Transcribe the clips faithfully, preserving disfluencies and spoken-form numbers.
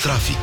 Трафик.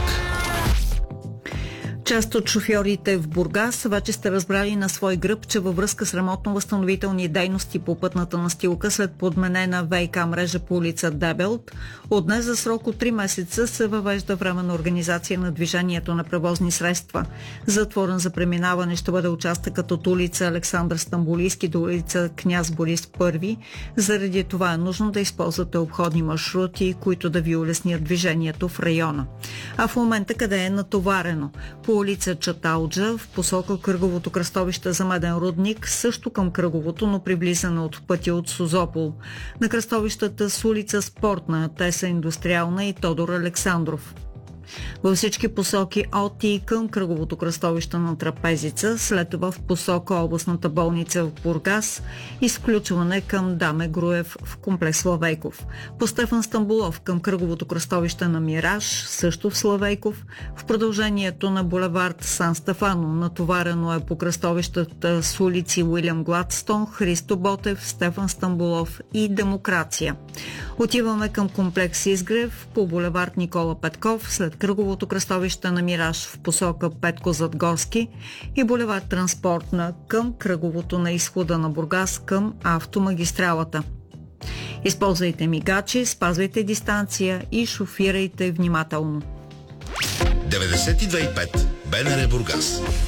Част от шофьорите в Бургас вече сте разбрали на свой гръб, че във връзка с ремонтно-възстановителни дейности по пътната настилка след подменена ВиК мрежа по улица Дебелт, от днес за срок от три месеца се въвежда временна организация на движението на превозни средства. Затворен за преминаване ще бъде участъкът от улица Александър Стамболийски до улица Княз Борис Първи. Заради това е нужно да използвате обходни маршрути, които да ви улеснят движението в района. А в момента къде е натоварено? По улица Чаталджа в посока Кръговото кръстовище за Меден рудник, също към Кръговото, но приблизане от пътя от Созопол. На кръстовищата с улица Спортна, Теса Индустриална и Тодор Александров. Във всички посоки от и към Кръговото кръстовище на Трапезица, след това в посока областната болница в Бургас, изключване към Даме Груев в комплекс Славейков. По Стефан Стамболов към Кръговото кръстовище на Мираж, също в Славейков. В продължението на булевард Сан Стефано натоварено е по кръстовищата с улици Уилям Гладстон, Христо Ботев, Стефан Стамболов и Демокрация. Отиваме към комплекс Изгрев по булевард Никола Петков, след Кръговото кръстовище на Мираж в посока Петко-Задгорски и булевард Транспортна към Кръговото на изхода на Бургас към автомагистралата. Използвайте мигачи, спазвайте дистанция и шофирайте внимателно. деветдесет и две и пет БНР Бургас.